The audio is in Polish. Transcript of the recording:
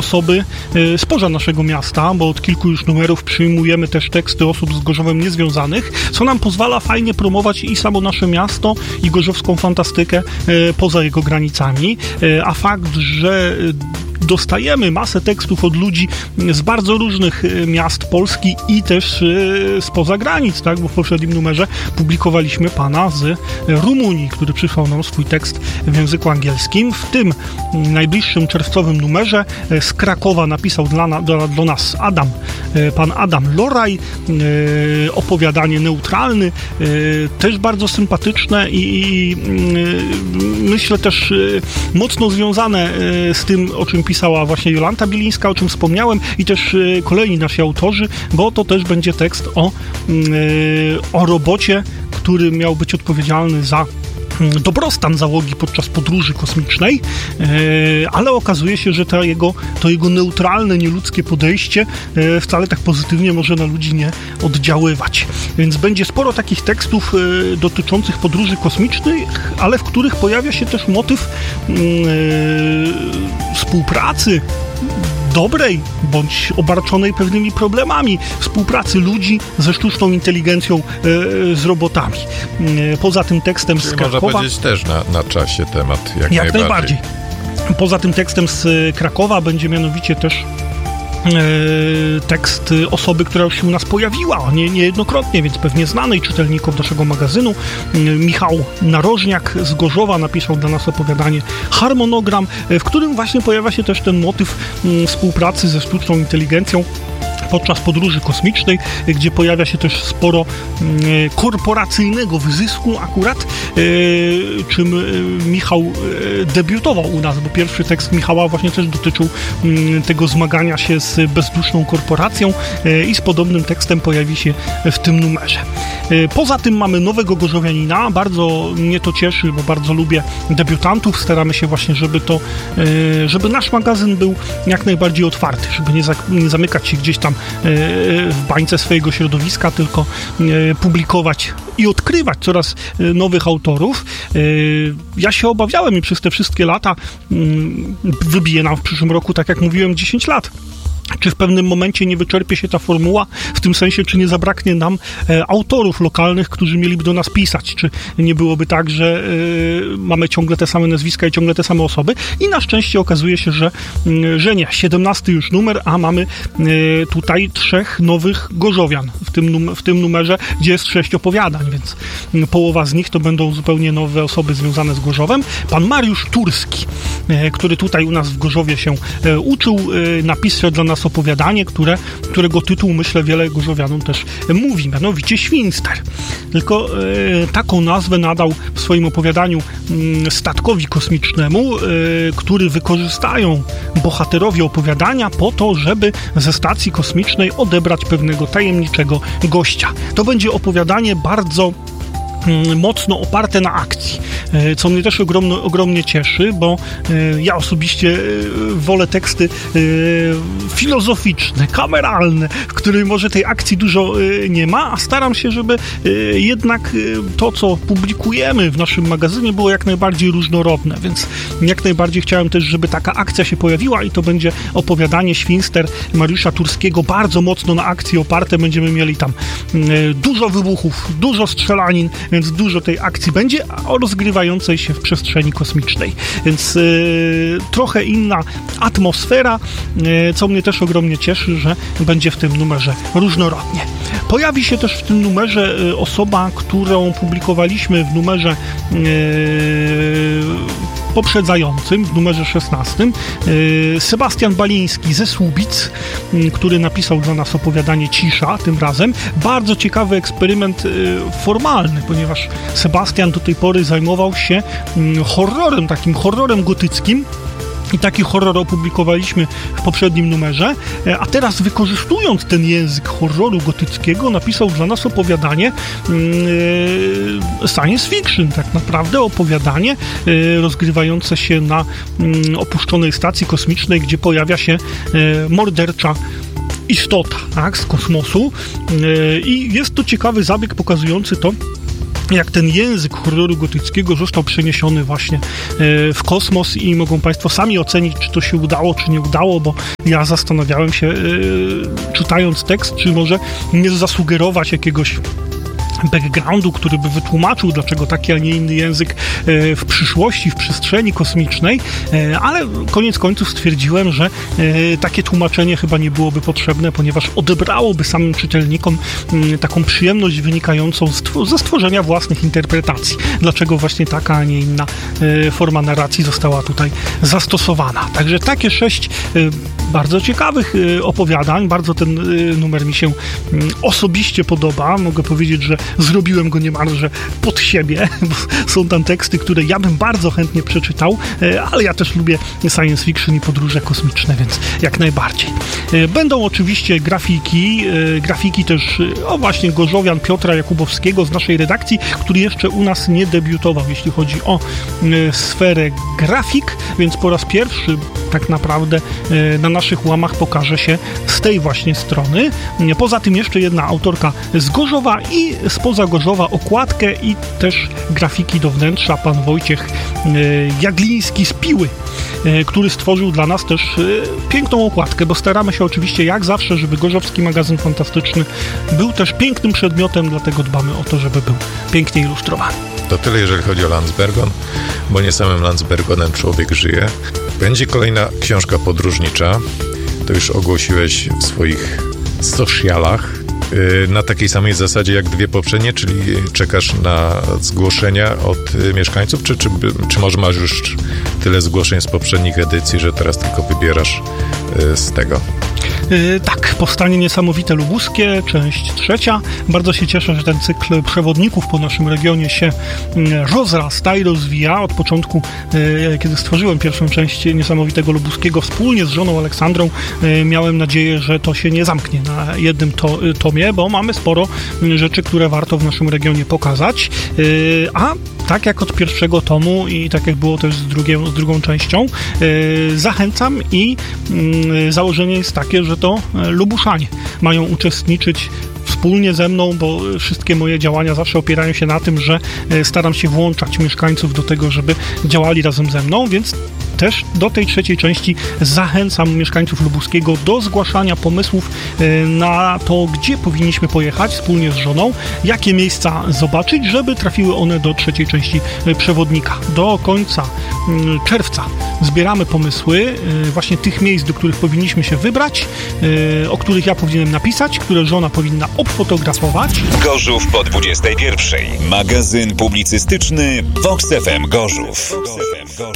osoby spoza naszego miasta, bo od kilku już numerów przyjmujemy też teksty osób z Gorzowem niezwiązanych, co nam pozwala fajnie promować i samo nasze miasto, i gorzowską fantastykę poza jego granicami. A fakt, że dostajemy masę tekstów od ludzi z bardzo różnych miast Polski i też spoza granic, tak? Bo w poprzednim numerze publikowaliśmy pana z Rumunii, który przysłał nam swój tekst w języku angielskim. W tym najbliższym czerwcowym numerze z Krakowa napisał do nas pan Adam Loraj, opowiadanie neutralne, też bardzo sympatyczne i myślę też mocno związane z tym, o czym pisała właśnie Jolanta Bilińska, o czym wspomniałem, i też kolejni nasi autorzy, bo to też będzie tekst o robocie, który miał być odpowiedzialny za dobrostan załogi podczas podróży kosmicznej, ale okazuje się, że to jego neutralne, nieludzkie podejście wcale tak pozytywnie może na ludzi nie oddziaływać. Więc będzie sporo takich tekstów dotyczących podróży kosmicznych, ale w których pojawia się też motyw współpracy dobrej, bądź obarczonej pewnymi problemami, współpracy ludzi ze sztuczną inteligencją, z robotami. Poza tym tekstem z Krakowa... Można powiedzieć też na czasie temat, jak najbardziej. Poza tym tekstem z Krakowa będzie mianowicie też tekst osoby, która już się u nas pojawiła niejednokrotnie, więc pewnie znanej czytelnikom naszego magazynu. Michał Narożniak z Gorzowa napisał dla nas opowiadanie Harmonogram, w którym właśnie pojawia się też ten motyw współpracy ze sztuczną inteligencją podczas podróży kosmicznej, gdzie pojawia się też sporo korporacyjnego wyzysku akurat, czym Michał debiutował u nas, bo pierwszy tekst Michała właśnie też dotyczył tego zmagania się z bezduszną korporacją i z podobnym tekstem pojawi się w tym numerze. Poza tym mamy nowego gorzowianina, bardzo mnie to cieszy, bo bardzo lubię debiutantów, staramy się właśnie, żeby nasz magazyn był jak najbardziej otwarty, żeby nie zamykać się gdzieś tam w bańce swojego środowiska, tylko publikować i odkrywać coraz nowych autorów. Ja się obawiałem i przez te wszystkie lata wybiję nam w przyszłym roku, tak jak mówiłem, 10 lat. Czy w pewnym momencie nie wyczerpie się ta formuła, w tym sensie, czy nie zabraknie nam autorów lokalnych, którzy mieliby do nas pisać, czy nie byłoby tak, że mamy ciągle te same nazwiska i ciągle te same osoby, i na szczęście okazuje się, że nie. 17 już numer, a mamy tutaj 3 nowych gorzowian w tym numerze, gdzie jest 6 opowiadań, więc połowa z nich to będą zupełnie nowe osoby związane z Gorzowem. Pan Mariusz Turski, który tutaj u nas w Gorzowie się uczył, napisał dla nas opowiadanie, którego tytuł, myślę, wiele gorzowianom też mówi, mianowicie Świnster. Tylko taką nazwę nadał w swoim opowiadaniu statkowi kosmicznemu, który wykorzystają bohaterowie opowiadania po to, żeby ze stacji kosmicznej odebrać pewnego tajemniczego gościa. To będzie opowiadanie bardzo mocno oparte na akcji, co mnie też ogromnie cieszy, bo ja osobiście wolę teksty filozoficzne, kameralne, w których może tej akcji dużo nie ma, a staram się, żeby jednak to, co publikujemy w naszym magazynie, było jak najbardziej różnorodne, więc jak najbardziej chciałem też, żeby taka akcja się pojawiła, i to będzie opowiadanie Świnster Mariusza Turskiego, bardzo mocno na akcji oparte. Będziemy mieli tam dużo wybuchów, dużo strzelanin, więc dużo tej akcji będzie, a rozgrywającej się w przestrzeni kosmicznej. Więc trochę inna atmosfera, co mnie też ogromnie cieszy, że będzie w tym numerze różnorodnie. Pojawi się też w tym numerze osoba, którą publikowaliśmy w numerze poprzedzającym, w numerze 16, Sebastian Baliński ze Słubic, który napisał dla nas opowiadanie Cisza tym razem. Bardzo ciekawy eksperyment formalny, ponieważ Sebastian do tej pory zajmował się horrorem, takim horrorem gotyckim. I taki horror opublikowaliśmy w poprzednim numerze, a teraz, wykorzystując ten język horroru gotyckiego, napisał dla nas opowiadanie science fiction, tak naprawdę opowiadanie rozgrywające się na opuszczonej stacji kosmicznej, gdzie pojawia się mordercza istota, tak, z kosmosu, i jest to ciekawy zabieg pokazujący to, jak ten język horroru gotyckiego został przeniesiony właśnie w kosmos i mogą Państwo sami ocenić, czy to się udało, czy nie udało, bo ja zastanawiałem się, czytając tekst, czy może nie zasugerować jakiegoś backgroundu, który by wytłumaczył, dlaczego taki, a nie inny język w przyszłości, w przestrzeni kosmicznej, ale koniec końców stwierdziłem, że takie tłumaczenie chyba nie byłoby potrzebne, ponieważ odebrałoby samym czytelnikom taką przyjemność wynikającą ze stworzenia własnych interpretacji. Dlaczego właśnie taka, a nie inna forma narracji została tutaj zastosowana. Także takie 6 bardzo ciekawych opowiadań. Bardzo ten numer mi się osobiście podoba. Mogę powiedzieć, że zrobiłem go niemalże pod siebie, bo są tam teksty, które ja bym bardzo chętnie przeczytał, ale ja też lubię science fiction i podróże kosmiczne, więc jak najbardziej. Będą oczywiście grafiki też, właśnie Gorzowian Piotra Jakubowskiego z naszej redakcji, który jeszcze u nas nie debiutował, jeśli chodzi o sferę grafik, więc po raz pierwszy tak naprawdę na naszych łamach pokaże się z tej właśnie strony. Poza tym jeszcze jedna autorka z Gorzowa i spoza Gorzowa okładkę i też grafiki do wnętrza, pan Wojciech Jagliński z Piły, który stworzył dla nas też piękną okładkę, bo staramy się oczywiście jak zawsze, żeby Gorzowski Magazyn Fantastyczny był też pięknym przedmiotem, dlatego dbamy o to, żeby był pięknie ilustrowany. To tyle, jeżeli chodzi o Landsbergon, bo nie samym Landsbergonem człowiek żyje. Będzie kolejna książka podróżnicza, to już ogłosiłeś w swoich socialach, na takiej samej zasadzie jak 2 poprzednie, czyli czekasz na zgłoszenia od mieszkańców, czy może masz już tyle zgłoszeń z poprzednich edycji, że teraz tylko wybierasz z tego? Tak, Powstanie Niesamowite Lubuskie, część 3. Bardzo się cieszę, że ten cykl przewodników po naszym regionie się rozrasta i rozwija. Od początku, kiedy stworzyłem pierwszą część Niesamowitego Lubuskiego wspólnie z żoną Aleksandrą, miałem nadzieję, że to się nie zamknie na jednym tomie, bo mamy sporo rzeczy, które warto w naszym regionie pokazać. A tak jak od pierwszego tomu i tak jak było też z drugą częścią, zachęcam i założenie jest takie, że to Lubuszanie mają uczestniczyć wspólnie ze mną, bo wszystkie moje działania zawsze opierają się na tym, że staram się włączać mieszkańców do tego, żeby działali razem ze mną, więc też do tej 3. części zachęcam mieszkańców Lubuskiego do zgłaszania pomysłów na to, gdzie powinniśmy pojechać wspólnie z żoną, jakie miejsca zobaczyć, żeby trafiły one do 3. części przewodnika. Do końca czerwca zbieramy pomysły właśnie tych miejsc, do których powinniśmy się wybrać, o których ja powinienem napisać, które żona powinna obfotografować. Gorzów po 21. Magazyn publicystyczny Vox FM Gorzów.